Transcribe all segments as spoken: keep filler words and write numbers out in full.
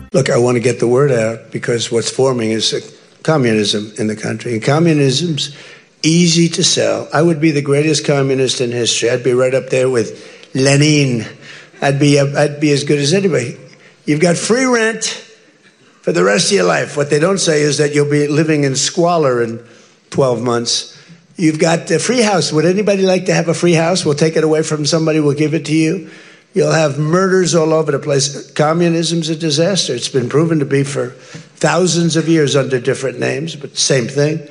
Look, I want to get the word out because what's forming is communism in the country. And communism's easy to sell. I would be the greatest communist in history. I'd be right up there with Lenin. I'd be I'd be as good as anybody. You've got free rent for the rest of your life. What they don't say is that you'll be living in squalor in twelve months. You've got a free house. Would anybody like to have a free house? We'll take it away from somebody. We'll give it to you. You'll have murders all over the place. Communism's a disaster. It's been proven to be for thousands of years under different names, but same thing.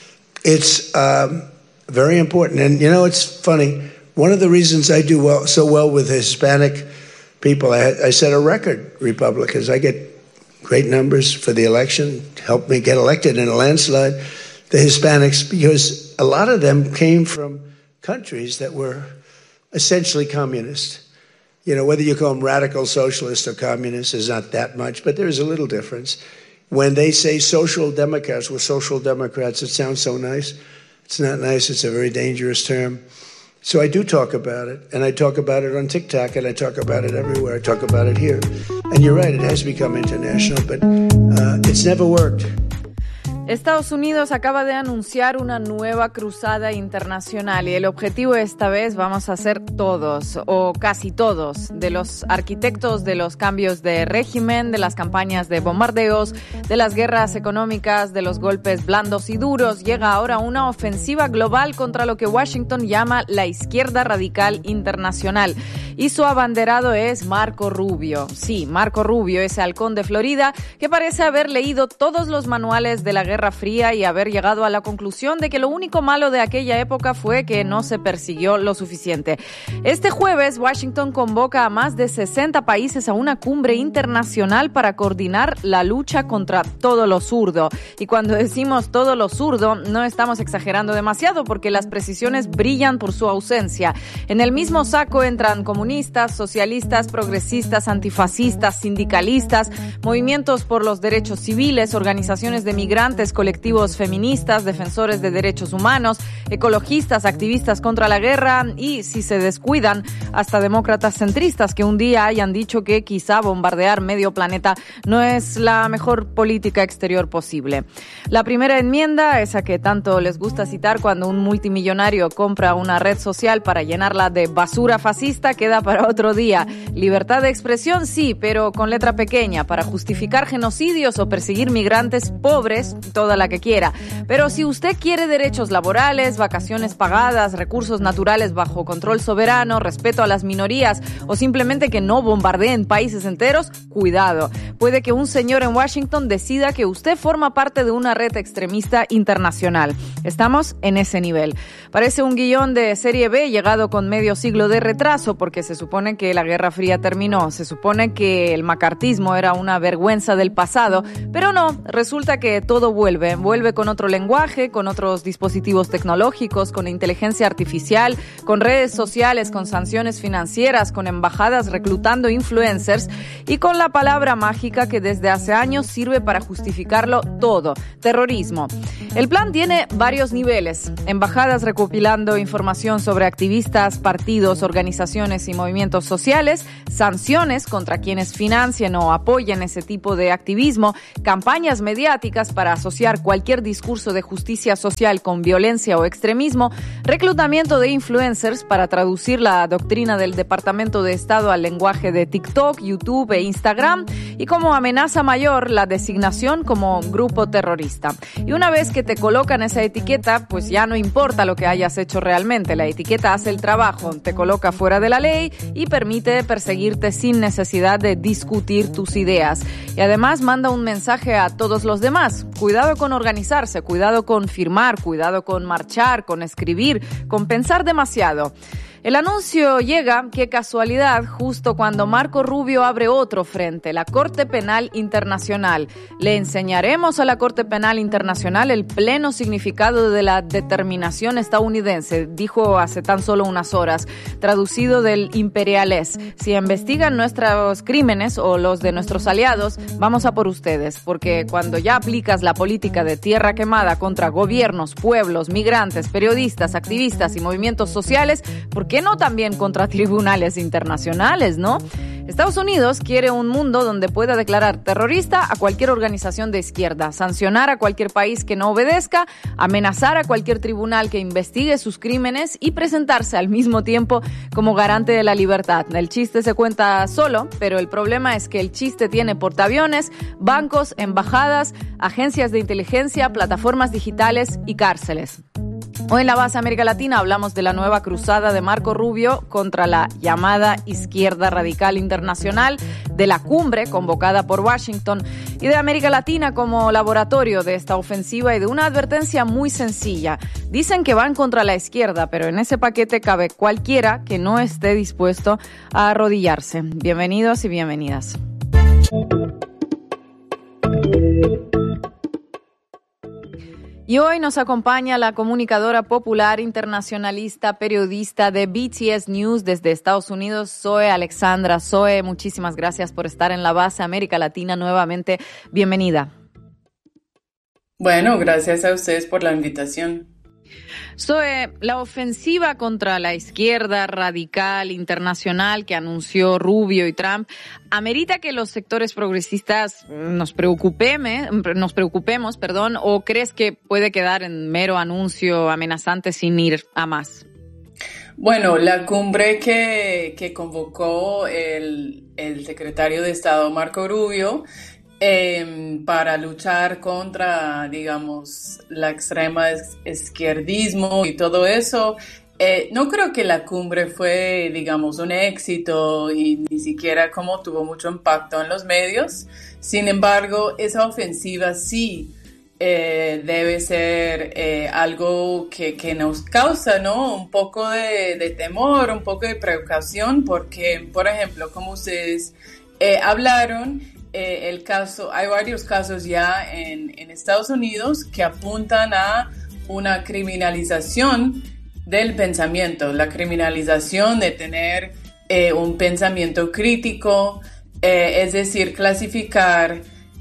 It's um, very important. And, you know, it's funny. One of the reasons I do well, so well with Hispanic people, I, I set a record, Republicans. I get great numbers for the election, helped me get elected in a landslide. The Hispanics, because a lot of them came from countries that were essentially communist. You know, whether you call them radical socialist or communist is not that much, but there is a little difference. When they say social democrats, we're social democrats, it sounds so nice. It's not nice. It's a very dangerous term. So I do talk about it, and I talk about it on TikTok, and I talk about it everywhere. I talk about it here. And you're right, it has become international, but uh, it's never worked. Estados Unidos acaba de anunciar una nueva cruzada internacional y el objetivo esta vez vamos a ser todos, o casi todos, de los arquitectos de los cambios de régimen, de las campañas de bombardeos, de las guerras económicas, de los golpes blandos y duros. Llega ahora una ofensiva global contra lo que Washington llama la izquierda radical internacional. Y su abanderado es Marco Rubio. Sí, Marco Rubio, ese halcón de Florida que parece haber leído todos los manuales de la Guerra Fría y haber llegado a la conclusión de que lo único malo de aquella época fue que no se persiguió lo suficiente. Este jueves, Washington convoca a más de sesenta países a una cumbre internacional para coordinar la lucha contra todo lo zurdo. Y cuando decimos todo lo zurdo, no estamos exagerando demasiado porque las precisiones brillan por su ausencia. En el mismo saco entran comunistas, socialistas, progresistas, antifascistas, sindicalistas, movimientos por los derechos civiles, organizaciones de migrantes, colectivos feministas, defensores de derechos humanos, ecologistas, activistas contra la guerra y, si se descuidan, hasta demócratas centristas que un día hayan dicho que quizá bombardear medio planeta no es la mejor política exterior posible. La primera enmienda, esa que tanto les gusta citar cuando un multimillonario compra una red social para llenarla de basura fascista, queda para otro día. Libertad de expresión, sí, pero con letra pequeña, para justificar genocidios o perseguir migrantes pobres, toda la que quiera. Pero si usted quiere derechos laborales, vacaciones pagadas, recursos naturales bajo control soberano, respeto a las minorías o simplemente que no bombardeen países enteros, cuidado. Puede que un señor en Washington decida que usted forma parte de una red extremista internacional. Estamos en ese nivel. Parece un guión de serie B llegado con medio siglo de retraso porque se supone que la Guerra Fría terminó, se supone que el macartismo era una vergüenza del pasado, pero no, resulta que todo vuelve, vuelve con otro lenguaje, con otros dispositivos tecnológicos, con inteligencia artificial, con redes sociales, con sanciones financieras, con embajadas reclutando influencers y con la palabra mágica que desde hace años sirve para justificarlo todo, terrorismo. El plan tiene varios niveles, embajadas recopilando información sobre activistas, partidos, organizaciones y movimientos sociales, sanciones contra quienes financien o apoyen ese tipo de activismo, campañas mediáticas para asociar cualquier discurso de justicia social con violencia o extremismo, reclutamiento de influencers para traducir la doctrina del Departamento de Estado al lenguaje de TikTok, YouTube e Instagram y como amenaza mayor la designación como grupo terrorista. Y una vez que te colocan esa etiqueta, pues ya no importa lo que hayas hecho realmente, la etiqueta hace el trabajo, te coloca fuera de la ley y permite perseguirte sin necesidad de discutir tus ideas. Y además manda un mensaje a todos los demás. Cuidado con organizarse, cuidado con firmar, cuidado con marchar, con escribir, con pensar demasiado. El anuncio llega, qué casualidad, justo cuando Marco Rubio abre otro frente, la Corte Penal Internacional. Le enseñaremos a la Corte Penal Internacional el pleno significado de la determinación estadounidense, dijo hace tan solo unas horas, traducido del imperialés. Si investigan nuestros crímenes o los de nuestros aliados, vamos a por ustedes, porque cuando ya aplicas la política de tierra quemada contra gobiernos, pueblos, migrantes, periodistas, activistas y movimientos sociales, ¿por qué qué no también contra tribunales internacionales, ¿no? Estados Unidos quiere un mundo donde pueda declarar terrorista a cualquier organización de izquierda, sancionar a cualquier país que no obedezca, amenazar a cualquier tribunal que investigue sus crímenes y presentarse al mismo tiempo como garante de la libertad. El chiste se cuenta solo, pero el problema es que el chiste tiene portaaviones, bancos, embajadas, agencias de inteligencia, plataformas digitales y cárceles. Hoy en la Base América Latina hablamos de la nueva cruzada de Marco Rubio contra la llamada izquierda radical internacional, de la cumbre convocada por Washington y de América Latina como laboratorio de esta ofensiva y de una advertencia muy sencilla. Dicen que van contra la izquierda, pero en ese paquete cabe cualquiera que no esté dispuesto a arrodillarse. Bienvenidos y bienvenidas. Y hoy nos acompaña la comunicadora popular, internacionalista, periodista de B T S News desde Estados Unidos, Zoe Alexandra. Zoe, muchísimas gracias por estar en la Base América Latina nuevamente. Bienvenida. Bueno, gracias a ustedes por la invitación. Zoe, la ofensiva contra la izquierda radical internacional que anunció Rubio y Trump amerita que los sectores progresistas nos preocupeme, nos preocupemos, perdón, o crees que puede quedar en mero anuncio amenazante sin ir a más? Bueno, la cumbre que, que convocó el, el secretario de Estado Marco Rubio Eh, para luchar contra, digamos, la extrema izquierdismo y todo eso. Eh, no creo que la cumbre fue, digamos, un éxito y ni siquiera como tuvo mucho impacto en los medios. Sin embargo, esa ofensiva sí eh, debe ser eh, algo que, que nos causa, ¿no? Un poco de, de temor, un poco de precaución, porque, por ejemplo, como ustedes eh, hablaron, Eh, el caso, hay varios casos ya en, en Estados Unidos que apuntan a una criminalización del pensamiento, la criminalización de tener eh, un pensamiento crítico, eh, es decir, clasificar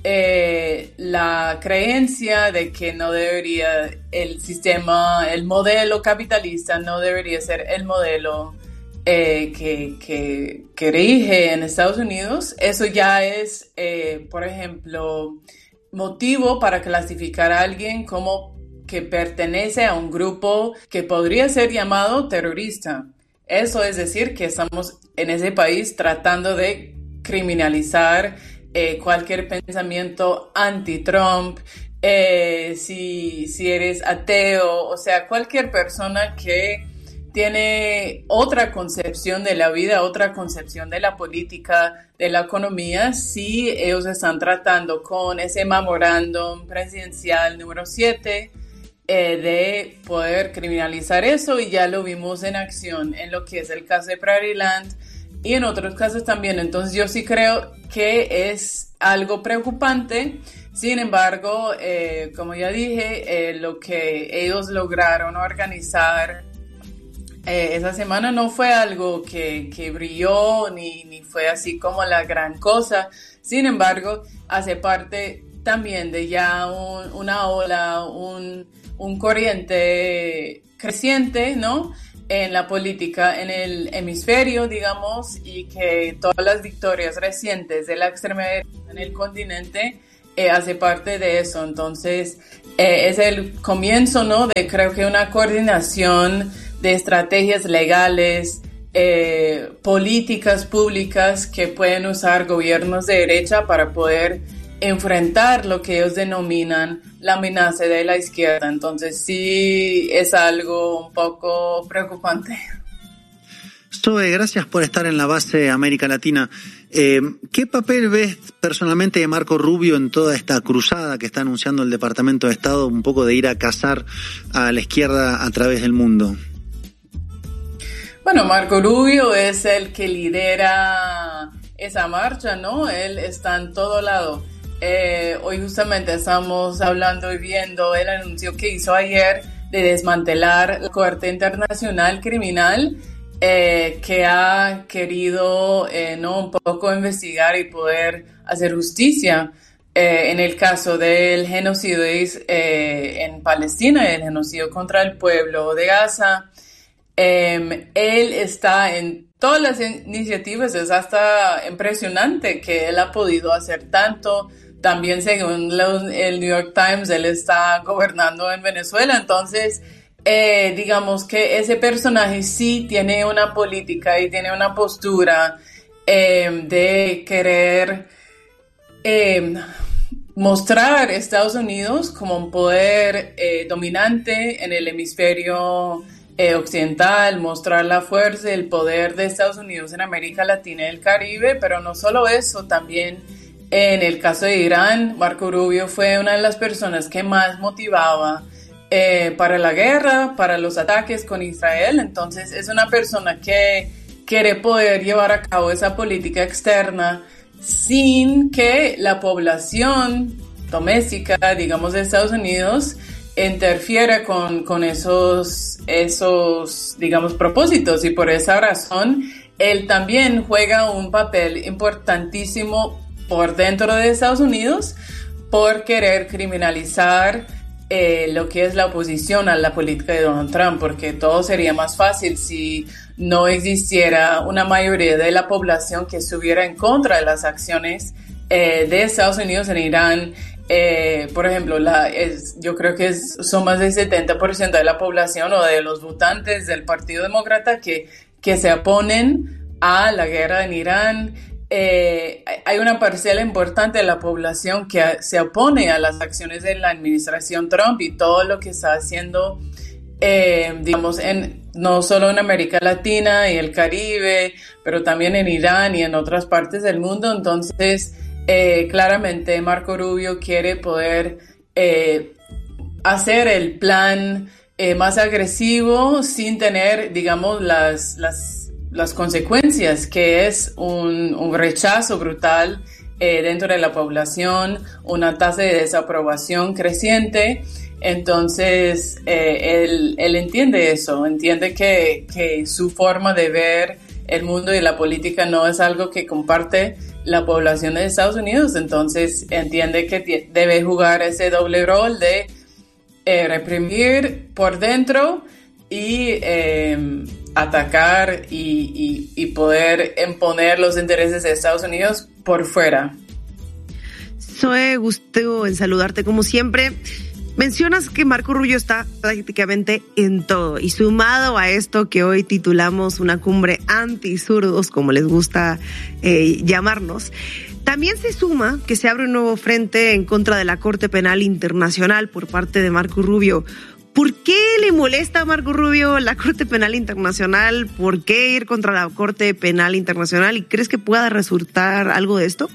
eh, la creencia de que no debería el sistema, el modelo capitalista no debería ser el modelo Eh, que, que, que rige en Estados Unidos. Eso ya es, eh, por ejemplo, motivo para clasificar a alguien como que pertenece a un grupo que podría ser llamado terrorista. Eso es decir que estamos en ese país tratando de criminalizar eh, cualquier pensamiento anti-Trump, eh, si, si eres ateo, o sea, cualquier persona que tiene otra concepción de la vida, otra concepción de la política, de la economía, sí ellos están tratando con ese memorándum presidencial número siete eh, de poder criminalizar eso, y ya lo vimos en acción en lo que es el caso de Prairie Land y en otros casos también. Entonces yo sí creo que es algo preocupante. Sin embargo, eh, como ya dije, eh, lo que ellos lograron organizar Eh, esa semana no fue algo que, que brilló ni, ni fue así como la gran cosa. Sin embargo, hace parte también de ya un, una ola, un, un corriente creciente, ¿no?, en la política en el hemisferio, digamos, y que todas las victorias recientes de la extrema derecha en el continente eh, hace parte de eso. Entonces, eh, es el comienzo, ¿no?, de creo que una coordinación de estrategias legales, eh, políticas públicas que pueden usar gobiernos de derecha para poder enfrentar lo que ellos denominan la amenaza de la izquierda. Entonces sí es algo un poco preocupante. Zoe, gracias por estar en la Base América Latina. Eh, ¿Qué papel ves personalmente de Marco Rubio en toda esta cruzada que está anunciando el Departamento de Estado, un poco de ir a cazar a la izquierda a través del mundo? Bueno, Marco Rubio es el que lidera esa marcha, ¿no? Él está en todo lado. Eh, hoy justamente estamos hablando y viendo el anuncio que hizo ayer de desmantelar la Corte Internacional Criminal, eh, que ha querido eh, ¿no? un poco investigar y poder hacer justicia eh, en el caso del genocidio eh, en Palestina, el genocidio contra el pueblo de Gaza. Eh, él está en todas las iniciativas, es hasta impresionante que él ha podido hacer tanto. También según los, el New York Times, él está gobernando en Venezuela, entonces eh, digamos que ese personaje sí tiene una política y tiene una postura eh, de querer eh, mostrar a Estados Unidos como un poder eh, dominante en el hemisferio eh, occidental, mostrar la fuerza y el poder de Estados Unidos en América Latina y el Caribe, pero no solo eso, también en el caso de Irán, Marco Rubio fue una de las personas que más motivaba eh, para la guerra, para los ataques con Israel. Entonces es una persona que quiere poder llevar a cabo esa política externa sin que la población doméstica, digamos, de Estados Unidos interfiera con, con esos, esos, digamos, propósitos. Y por esa razón, él también juega un papel importantísimo por dentro de Estados Unidos por querer criminalizar eh, lo que es la oposición a la política de Donald Trump, porque todo sería más fácil si no existiera una mayoría de la población que estuviera en contra de las acciones eh, de Estados Unidos en Irán. Eh, por ejemplo, la, es, yo creo que es, son más del setenta por ciento de la población o de los votantes del Partido Demócrata que, que se oponen a la guerra en Irán. Eh, hay una parcela importante de la población que se opone a las acciones de la administración Trump y todo lo que está haciendo, eh, digamos, en, no solo en América Latina y el Caribe, pero también en Irán y en otras partes del mundo. Entonces, eh, claramente Marco Rubio quiere poder eh, hacer el plan eh, más agresivo sin tener, digamos, las... las las consecuencias, que es un, un rechazo brutal eh, dentro de la población, una tasa de desaprobación creciente. Entonces, eh, él, él entiende eso, entiende que, que su forma de ver el mundo y la política no es algo que comparte la población de Estados Unidos. Entonces, entiende que t- debe jugar ese doble rol de eh, reprimir por dentro y eh, atacar y, y, y poder imponer los intereses de Estados Unidos por fuera. Zoe, gusto en saludarte como siempre. Mencionas que Marco Rubio está prácticamente en todo y sumado a esto que hoy titulamos una cumbre anti-zurdos, como les gusta eh, llamarnos, también se suma que se abre un nuevo frente en contra de la Corte Penal Internacional por parte de Marco Rubio. ¿Por qué le molesta a Marco Rubio la Corte Penal Internacional? ¿Por qué ir contra la Corte Penal Internacional? ¿Y crees que pueda resultar algo de esto?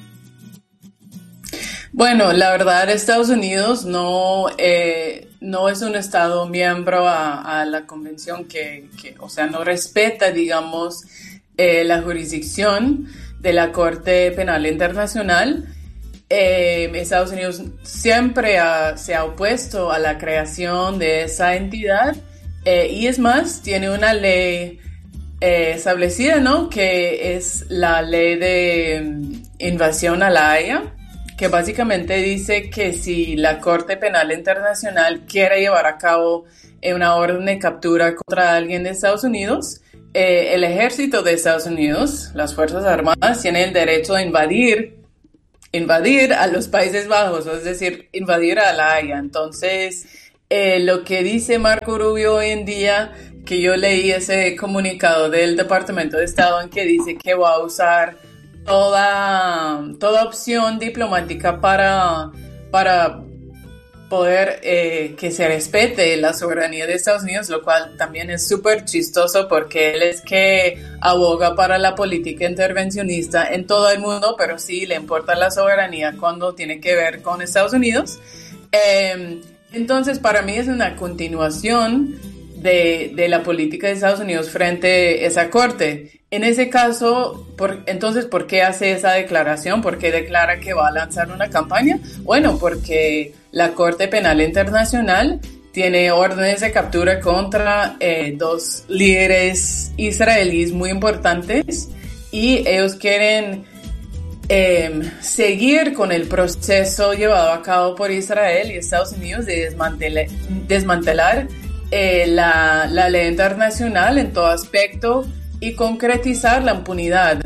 Bueno, la verdad, Estados Unidos no, eh, no es un estado miembro a, a la convención que, que, o sea, no respeta, digamos, eh, la jurisdicción de la Corte Penal Internacional. Eh, Estados Unidos siempre ha, se ha opuesto a la creación de esa entidad eh, y es más, tiene una ley eh, establecida, ¿no? Que es la ley de um, invasión a la Haya, que básicamente dice que si la Corte Penal Internacional quiere llevar a cabo eh, una orden de captura contra alguien de Estados Unidos, eh, el ejército de Estados Unidos, las Fuerzas Armadas, tienen el derecho de invadir invadir a los Países Bajos, es decir, invadir a la Haya. Entonces, eh, lo que dice Marco Rubio hoy en día, que yo leí ese comunicado del Departamento de Estado en que dice que va a usar toda, toda opción diplomática para, para poder eh, que se respete la soberanía de Estados Unidos, lo cual también es súper chistoso porque él es que aboga para la política intervencionista en todo el mundo, pero sí le importa la soberanía cuando tiene que ver con Estados Unidos. Eh, entonces, para mí es una continuación de, de la política de Estados Unidos frente a esa corte. En ese caso, por, entonces, ¿por qué hace esa declaración? ¿Por qué declara que va a lanzar una campaña? Bueno, porque la Corte Penal Internacional tiene órdenes de captura contra eh, dos líderes israelíes muy importantes y ellos quieren eh, seguir con el proceso llevado a cabo por Israel y Estados Unidos de desmantelar, desmantelar eh, la, la ley internacional en todo aspecto y concretizar la impunidad.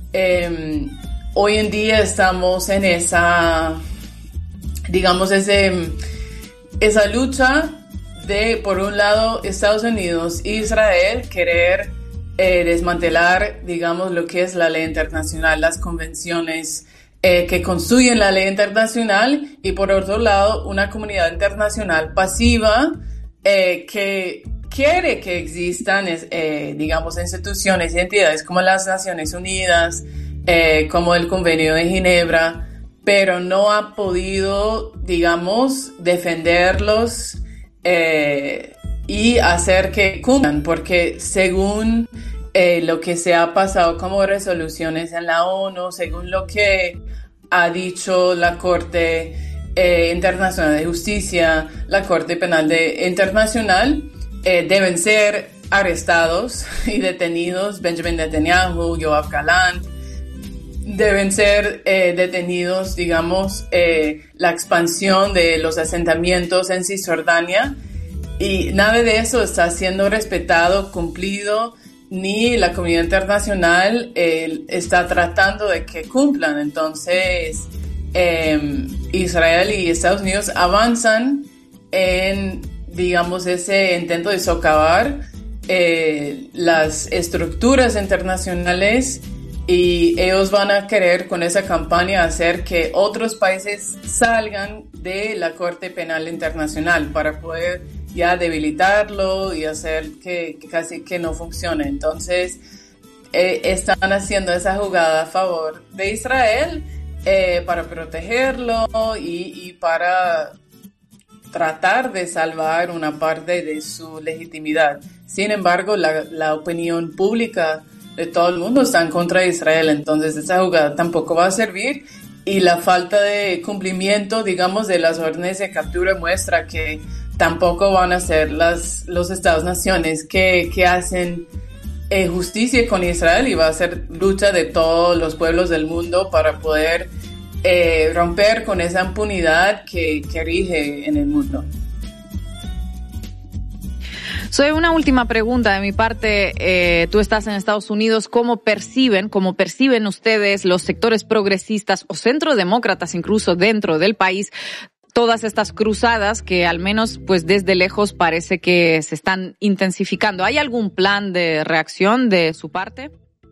Eh, hoy en día estamos en esa, digamos, ese, esa lucha de, por un lado, Estados Unidos e Israel querer eh, desmantelar, digamos, lo que es la ley internacional, las convenciones eh, que construyen la ley internacional, y por otro lado, una comunidad internacional pasiva eh, que quiere que existan, eh, digamos, instituciones y entidades como las Naciones Unidas, eh, como el Convenio de Ginebra, pero no ha podido, digamos, defenderlos eh, y hacer que cumplan, porque según eh, lo que se ha pasado como resoluciones en la ONU, según lo que ha dicho la Corte eh, Internacional de Justicia, la Corte Penal de, Internacional, eh, deben ser arrestados y detenidos Benjamin Netanyahu, Yoav Gallant, deben ser eh, detenidos, digamos, eh, la expansión de los asentamientos en Cisjordania, y nada de eso está siendo respetado, cumplido, ni la comunidad internacional eh, está tratando de que cumplan. Entonces, eh, Israel y Estados Unidos avanzan en, digamos, ese intento de socavar eh, las estructuras internacionales, y ellos van a querer con esa campaña hacer que otros países salgan de la Corte Penal Internacional para poder ya debilitarlo y hacer que, que casi que no funcione. Entonces, eh, están haciendo esa jugada a favor de Israel eh, para protegerlo y, y para tratar de salvar una parte de su legitimidad. Sin embargo, la, la opinión pública de todo el mundo está en contra de Israel, entonces esa jugada tampoco va a servir, y la falta de cumplimiento, digamos, de las órdenes de captura muestra que tampoco van a ser las, los Estados-naciones que, que hacen eh, justicia con Israel, y va a ser lucha de todos los pueblos del mundo para poder eh, romper con esa impunidad que, que rige en el mundo. Soy una última pregunta de mi parte. Eh, tú estás en Estados Unidos. ¿Cómo perciben, cómo perciben ustedes los sectores progresistas o centrodemócratas incluso dentro del país todas estas cruzadas que al menos pues desde lejos parece que se están intensificando? ¿Hay algún plan de reacción de su parte?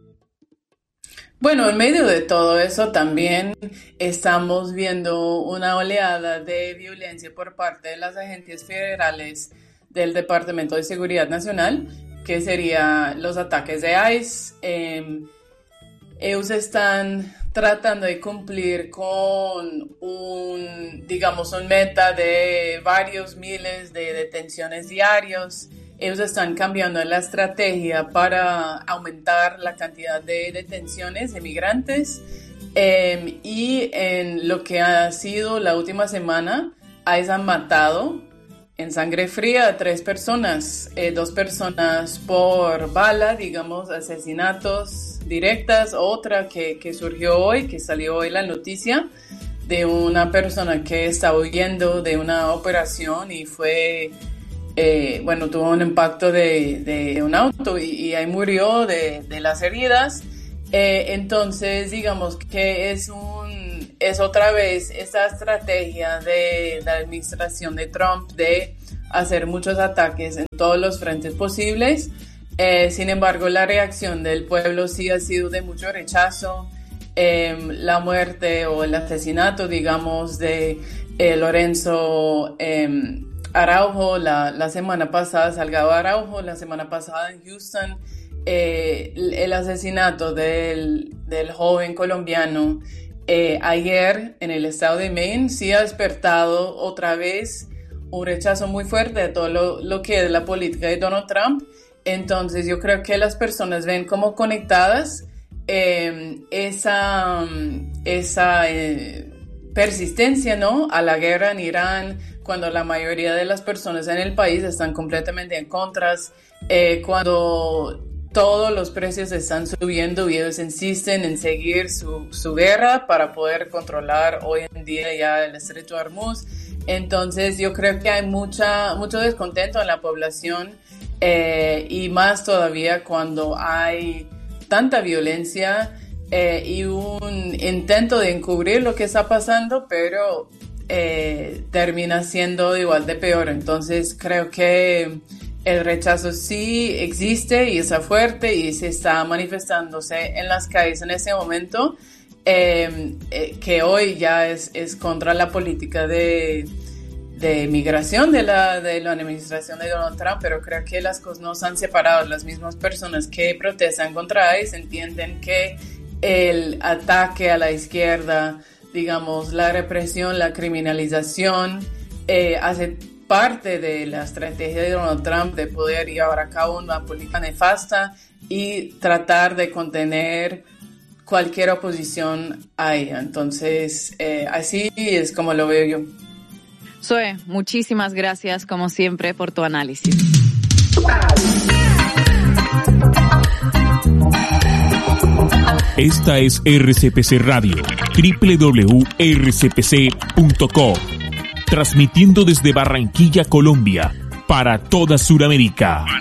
Bueno, en medio de todo eso también estamos viendo una oleada de violencia por parte de las agencias federales del Departamento de Seguridad Nacional, que serían los ataques de ICE. Eh, ellos están tratando de cumplir con un, digamos, un meta de varios miles de detenciones diarios. Ellos están cambiando la estrategia para aumentar la cantidad de detenciones de migrantes. Eh, y en lo que ha sido la última semana, ICE han matado en sangre fría a tres personas, eh, dos personas por bala, digamos, asesinatos directas, otra que, que surgió hoy, que salió hoy la noticia, de una persona que estaba huyendo de una operación y fue, eh, bueno, tuvo un impacto de, de un auto y, y ahí murió de, de las heridas. Eh, entonces, digamos que es un es otra vez esa estrategia de la administración de Trump de hacer muchos ataques en todos los frentes posibles. Eh, sin embargo, la reacción del pueblo sí ha sido de mucho rechazo. Eh, la muerte o el asesinato, digamos, de eh, Lorenzo eh, Araujo la, la semana pasada, Salgado Araujo, la semana pasada en Houston, eh, el, el asesinato del, del joven colombiano Eh, ayer en el estado de Maine, sí ha despertado otra vez un rechazo muy fuerte de todo lo, lo que es la política de Donald Trump. Entonces yo creo que las personas ven como conectadas eh, esa, esa eh, persistencia, ¿no?, a la guerra en Irán, cuando la mayoría de las personas en el país están completamente en contra, eh, cuando todos los precios están subiendo y ellos insisten en seguir su, su guerra para poder controlar hoy en día ya el Estrecho de Hormuz. Entonces yo creo que hay mucha, mucho descontento en la población eh, y más todavía cuando hay tanta violencia eh, y un intento de encubrir lo que está pasando, pero eh, termina siendo igual de peor. Entonces creo que el rechazo sí existe y está fuerte y se está manifestándose en las calles en ese momento, eh, eh, que hoy ya es, es contra la política de, de migración de la, de la administración de Donald Trump, pero creo que las cosas no se han separado. Las mismas personas que protestan contra ICE entienden que el ataque a la izquierda, digamos, la represión, la criminalización, eh, hace parte de la estrategia de Donald Trump de poder llevar a cabo una política nefasta y tratar de contener cualquier oposición a ella. Entonces, eh, así es como lo veo yo. Zoe, muchísimas gracias, como siempre, por tu análisis. Esta es R C P C Radio, doble u doble u doble u punto r c p c punto com. Transmitiendo desde Barranquilla, Colombia, para toda Sudamérica.